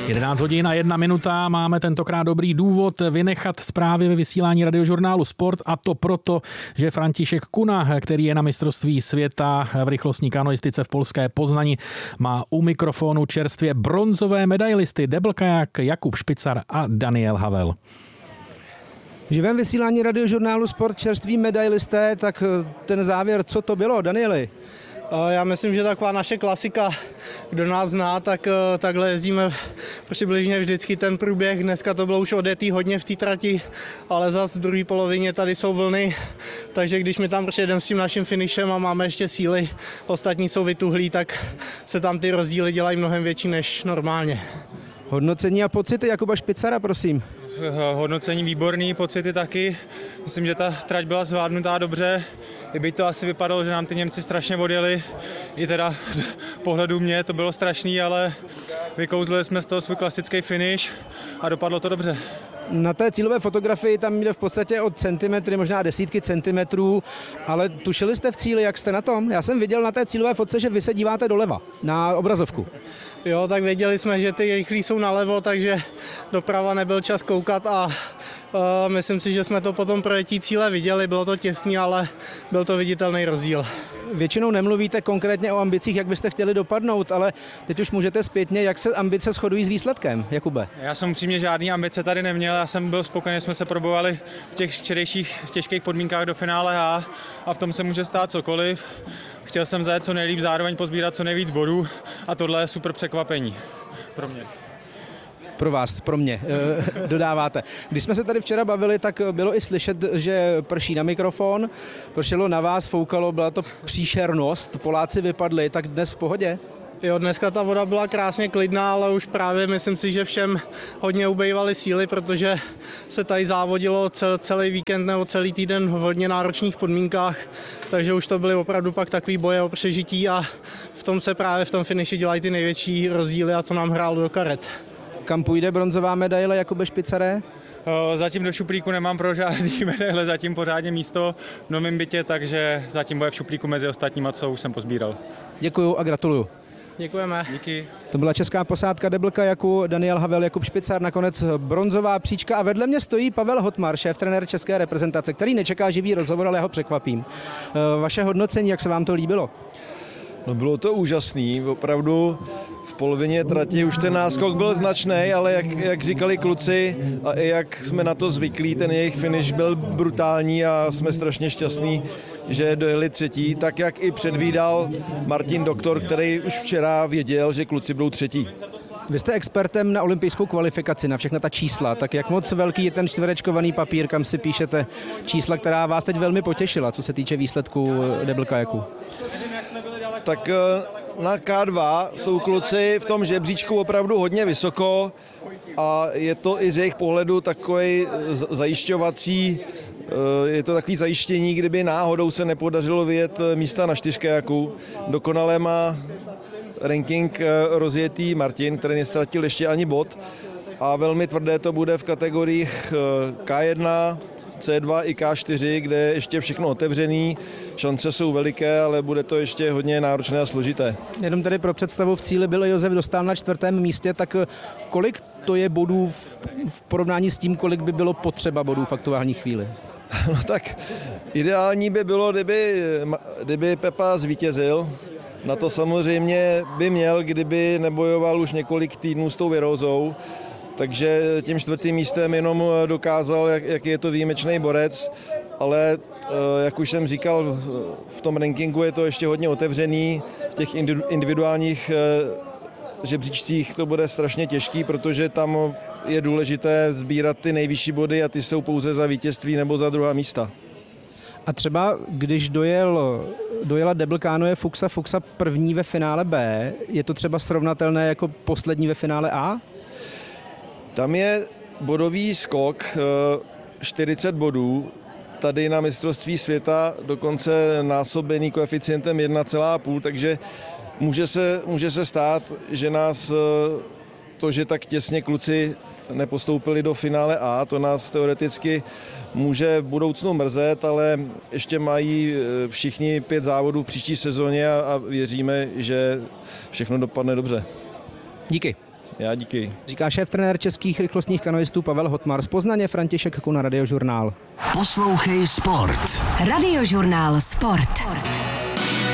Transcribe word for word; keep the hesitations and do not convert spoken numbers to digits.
jedenáct hodin a jedna minuta, máme tentokrát dobrý důvod vynechat zprávy ve vysílání radiožurnálu Sport, a to proto, že František Kuna, který je na mistrovství světa v rychlostní kanoistice v polské Poznani, má u mikrofonu čerstvě bronzové medailisty Double Kajak Jakub Špicar a Daniel Havel. V živém vysílání radiožurnálu Sport čerství medailisté, tak ten závěr, co to bylo, Danieli? Já myslím, že taková naše klasika, kdo nás zná, tak takhle jezdíme přibližně vždycky ten průběh. Dneska to bylo už odjetý hodně v té trati, ale zase v druhé polovině tady jsou vlny, takže když my tam přijedeme s tím naším finišem a máme ještě síly, ostatní jsou vytuhlí, tak se tam ty rozdíly dělají mnohem větší než normálně. Hodnocení a pocity Jakuba Špicara, prosím. Hodnocení výborný, pocity taky. Myslím, že ta trať byla zvládnutá dobře. I byť to asi vypadalo, že nám ty Němci strašně odjeli. I teda z pohledu mě to bylo strašný, ale vykouzlili jsme z toho svůj klasický finish a dopadlo to dobře. Na té cílové fotografii tam jde v podstatě od centimetry, možná desítky centimetrů, ale tušili jste v cíli, jak jste na tom? Já jsem viděl na té cílové fotce, že vy se díváte doleva na obrazovku. Jo, tak věděli jsme, že ty rychlí jsou nalevo, takže doprava nebyl čas koukat a uh, myslím si, že jsme to potom projetí cíle viděli, bylo to těsný, ale byl to viditelný rozdíl. Většinou nemluvíte konkrétně o ambicích, jak byste chtěli dopadnout, ale teď už můžete zpětně, jak se ambice shodují s výsledkem, Jakube? Já jsem upřímně žádný ambice tady neměl, já jsem byl spokojený, jsme se probovali v těch včerejších těžkých podmínkách do finále H a v tom se může stát cokoliv. Chtěl jsem zajet co nejlíp, zároveň pozbírat co nejvíc bodů a tohle je super překvapení pro mě. Pro vás, pro mě, dodáváte. Když jsme se tady včera bavili, tak bylo i slyšet, že prší na mikrofon, pršelo na vás, foukalo, byla to příšernost, Poláci vypadli, tak dnes v pohodě? Jo, dneska ta voda byla krásně klidná, ale už právě myslím si, že všem hodně ubejvaly síly, protože se tady závodilo celý víkend nebo celý týden v hodně náročných podmínkách, takže už to byly opravdu pak takový boje o přežití a v tom se právě v tom finiši dělají ty největší rozdíly a to nám hrálo do karet. Kam půjde bronzová medaile, Jakube Špicare? Zatím do šuplíku nemám pro žádný medaile, zatím pořádně místo v novém bytě, takže zatím bude v šuplíku mezi ostatníma, co už jsem pozbíral. Děkuju a gratuluju. Děkujeme. Díky. To byla česká posádka Double Kajaku, Daniel Havel, Jakub Špicar, nakonec bronzová příčka a vedle mě stojí Pavel Hotmar, šéftrenér české reprezentace, který nečeká živý rozhovor, ale já ho překvapím. Vaše hodnocení, jak se vám to líbilo? No bylo to úžasný, opravdu v polovině trati už ten náskok byl značný, ale jak, jak říkali kluci a i jak jsme na to zvyklí, ten jejich finish byl brutální a jsme strašně šťastní, že dojeli třetí, tak jak i předvídal Martin Doktor, který už včera věděl, že kluci budou třetí. Vy jste expertem na olympijskou kvalifikaci, na všechna ta čísla, tak jak moc velký je ten čtverečkovaný papír, kam si píšete čísla, která vás teď velmi potěšila, co se týče výsledku Double Kajaku? Tak na K dva jsou kluci v tom žebříčku opravdu hodně vysoko a je to i z jejich pohledu takový zajišťovací, je to takový zajištění, kdyby náhodou se nepodařilo vyjet místa na čtyřkajaku. Dokonale má ranking rozjetý Martin, který neztratil ještě ani bod a velmi tvrdé to bude v kategoriích K jedna, C dva i K čtyři, kde je ještě všechno otevřený. Šance jsou veliké, ale bude to ještě hodně náročné a složité. Jenom tady pro představu v cíli byl Josef Dostál na čtvrtém místě, tak kolik to je bodů v, v porovnání s tím, kolik by bylo potřeba bodů v aktuální chvíli? No tak ideální by bylo, kdyby, kdyby Pepa zvítězil. Na to samozřejmě by měl, kdyby nebojoval už několik týdnů s tou virózou. Takže tím čtvrtým místem jenom dokázal, jak, jak je to výjimečný borec, ale jak už jsem říkal, v tom rankingu je to ještě hodně otevřený, v těch individuálních žebříčcích to bude strašně těžký, protože tam je důležité sbírat ty nejvyšší body a ty jsou pouze za vítězství nebo za druhá místa. A třeba když dojel, dojela Double Canoe Fuxa Fuxa první ve finále B, je to třeba srovnatelné jako poslední ve finále A? Tam je bodový skok čtyřicet bodů, tady na mistrovství světa dokonce násobený koeficientem jedna celá pět, takže může se, může se stát, že nás to, že tak těsně kluci nepostoupili do finále A, to nás teoreticky může v budoucnu mrzet, ale ještě mají všichni pět závodů v příští sezóně a, a věříme, že všechno dopadne dobře. Díky. Já díky. Říká šéf-trenér českých rychlostních kanoistů Pavel Hotmar, z Poznaně František Kuna, Radiožurnál. Poslouchej sport. Radiožurnál Sport.